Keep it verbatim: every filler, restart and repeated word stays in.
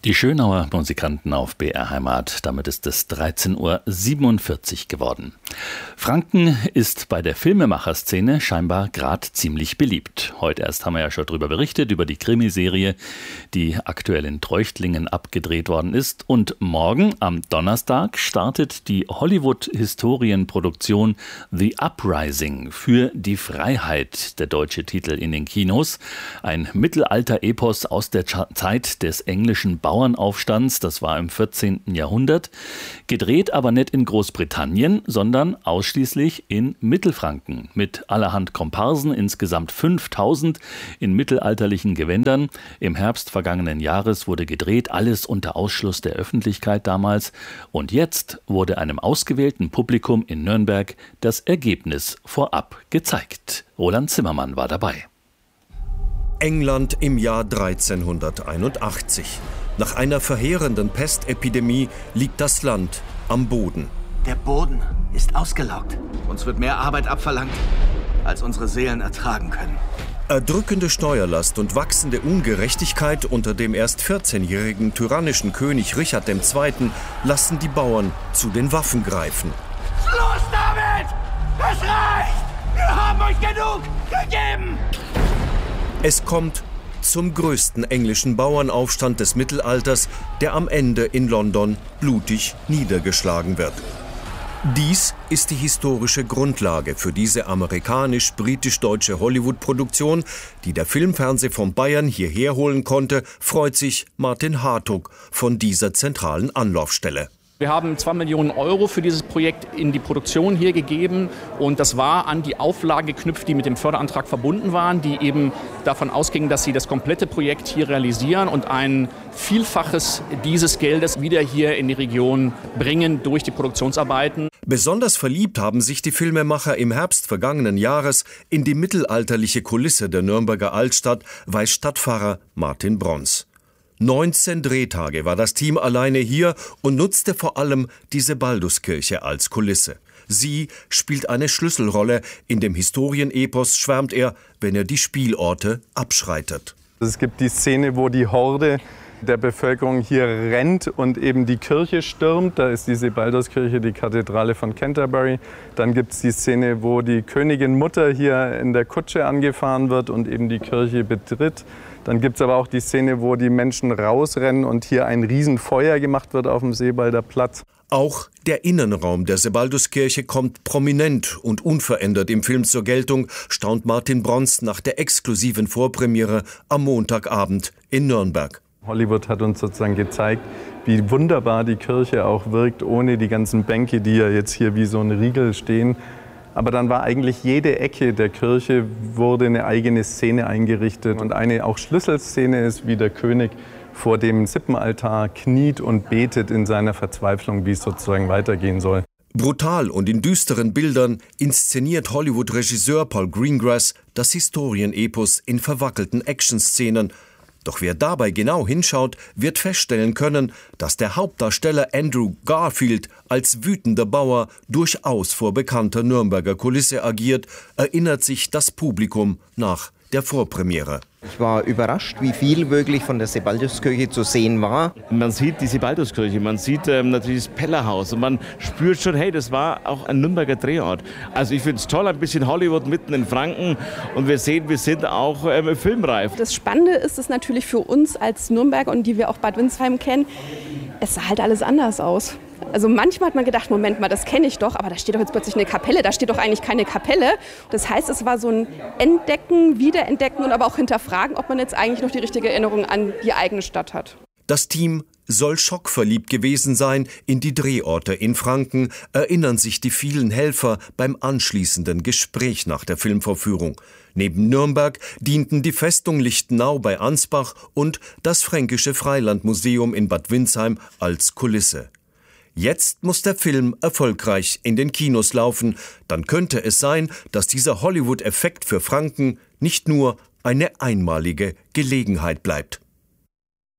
Die Schönauer Musikanten auf B R Heimat. Damit ist es dreizehn Uhr siebenundvierzig geworden. Franken ist bei der Filmemacherszene scheinbar gerade ziemlich beliebt. Heute erst haben wir ja schon darüber berichtet, über die Krimiserie, die aktuell in Treuchtlingen abgedreht worden ist. Und morgen, am Donnerstag, startet die Hollywood-Historienproduktion The Uprising für die Freiheit, der deutsche Titel, in den Kinos. Ein Mittelalter-Epos aus der Zeit des englischen Bauernaufstands, das war im vierzehnten Jahrhundert, gedreht aber nicht in Großbritannien, sondern ausschließlich in Mittelfranken mit allerhand Komparsen, insgesamt fünftausend in mittelalterlichen Gewändern. Im Herbst vergangenen Jahres wurde gedreht, alles unter Ausschluss der Öffentlichkeit damals. Und jetzt wurde einem ausgewählten Publikum in Nürnberg das Ergebnis vorab gezeigt. Roland Zimmermann war dabei. England im Jahr dreizehnhunderteinundachtzig. Nach einer verheerenden Pestepidemie liegt das Land am Boden. Der Boden ist ausgelaugt. Uns wird mehr Arbeit abverlangt, als unsere Seelen ertragen können. Erdrückende Steuerlast und wachsende Ungerechtigkeit unter dem erst vierzehnjährigen tyrannischen König Richard der Zweite lassen die Bauern zu den Waffen greifen. Schluss damit! Es reicht! Wir haben euch genug gegeben! Es kommt zum größten englischen Bauernaufstand des Mittelalters, der am Ende in London blutig niedergeschlagen wird. Dies ist die historische Grundlage für diese amerikanisch-britisch-deutsche Hollywood-Produktion, die der Filmfernseh von Bayern hierher holen konnte, freut sich Martin Hartog von dieser zentralen Anlaufstelle. Wir haben zwei Millionen Euro für dieses Projekt in die Produktion hier gegeben und das war an die Auflagen geknüpft, die mit dem Förderantrag verbunden waren, die eben davon ausgingen, dass sie das komplette Projekt hier realisieren und ein Vielfaches dieses Geldes wieder hier in die Region bringen durch die Produktionsarbeiten. Besonders verliebt haben sich die Filmemacher im Herbst vergangenen Jahres in die mittelalterliche Kulisse der Nürnberger Altstadt, weiß Stadtpfarrer Martin Brons. neunzehn Drehtage war das Team alleine hier und nutzte vor allem die Sebalduskirche als Kulisse. Sie spielt eine Schlüsselrolle. In dem Historienepos schwärmt er, wenn er die Spielorte abschreitet. Es gibt die Szene, wo die Horde der Bevölkerung hier rennt und eben die Kirche stürmt. Da ist die Sebalduskirche, die Kathedrale von Canterbury. Dann gibt es die Szene, wo die Königin Mutter hier in der Kutsche angefahren wird und eben die Kirche betritt. Dann gibt es aber auch die Szene, wo die Menschen rausrennen und hier ein Riesenfeuer gemacht wird auf dem Sebalder Platz. Auch der Innenraum der Sebalduskirche kommt prominent und unverändert im Film zur Geltung, staunt Martin Brons nach der exklusiven Vorpremiere am Montagabend in Nürnberg. Hollywood hat uns sozusagen gezeigt, wie wunderbar die Kirche auch wirkt, ohne die ganzen Bänke, die ja jetzt hier wie so ein Riegel stehen. Aber dann war eigentlich jede Ecke der Kirche, wurde eine eigene Szene eingerichtet. Und eine auch Schlüsselszene ist, wie der König vor dem Sippenaltar kniet und betet in seiner Verzweiflung, wie es sozusagen weitergehen soll. Brutal und in düsteren Bildern inszeniert Hollywood-Regisseur Paul Greengrass das Historienepos in verwackelten Actionszenen. Doch wer dabei genau hinschaut, wird feststellen können, dass der Hauptdarsteller Andrew Garfield als wütender Bauer durchaus vor bekannter Nürnberger Kulisse agiert, erinnert sich das Publikum nach der Vorpremiere. Ich war überrascht, wie viel wirklich von der Sebalduskirche zu sehen war. Man sieht die Sebalduskirche, man sieht ähm, natürlich das Pellerhaus und man spürt schon, hey, das war auch ein Nürnberger Drehort. Also ich finde es toll, ein bisschen Hollywood mitten in Franken und wir sehen, wir sind auch ähm, filmreif. Das Spannende ist es natürlich für uns als Nürnberger und die wir auch Bad Windsheim kennen, es sah halt alles anders aus. Also manchmal hat man gedacht, Moment mal, das kenne ich doch, aber da steht doch jetzt plötzlich eine Kapelle, da steht doch eigentlich keine Kapelle. Das heißt, es war so ein Entdecken, Wiederentdecken und aber auch hinterfragen, ob man jetzt eigentlich noch die richtige Erinnerung an die eigene Stadt hat. Das Team soll schockverliebt gewesen sein in die Drehorte in Franken, erinnern sich die vielen Helfer beim anschließenden Gespräch nach der Filmvorführung. Neben Nürnberg dienten die Festung Lichtenau bei Ansbach und das Fränkische Freilandmuseum in Bad Windsheim als Kulisse. Jetzt muss der Film erfolgreich in den Kinos laufen. Dann könnte es sein, dass dieser Hollywood-Effekt für Franken nicht nur eine einmalige Gelegenheit bleibt.